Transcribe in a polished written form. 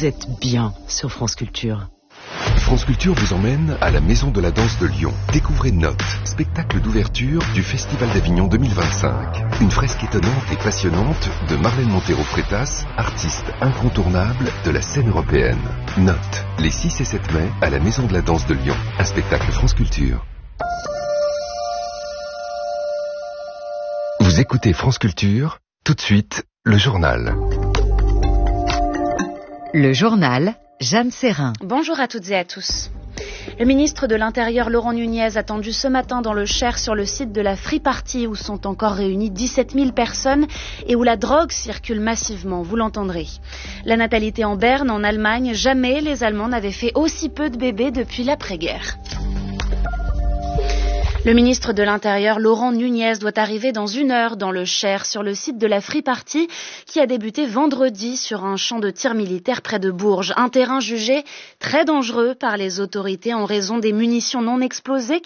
vous êtes bien sur France Culture. France Culture vous emmène à la Maison de la Danse de Lyon. Découvrez Note, spectacle d'ouverture du Festival d'Avignon 2025. Une fresque étonnante et passionnante de Marlène Montero-Freitas, artiste incontournable de la scène européenne. Note, les 6 et 7 mai à la Maison de la Danse de Lyon. Un spectacle France Culture. Vous écoutez France Culture, tout de suite, le journal. Le journal, Jeanne Serrin. Bonjour à toutes et à tous. Le ministre de l'Intérieur Laurent Nunez attendu ce matin dans le Cher sur le site de la Free Party où sont encore réunies 17 000 personnes et où la drogue circule massivement, vous l'entendrez. La natalité en berne, en Allemagne, jamais les Allemands n'avaient fait aussi peu de bébés depuis l'après-guerre. Le ministre de l'Intérieur, Laurent Nunez, doit arriver dans 1 heure dans le Cher, sur le site de la Free Party, qui a débuté vendredi sur un champ de tir militaire près de Bourges. Un terrain jugé très dangereux par les autorités en raison des munitions non explosées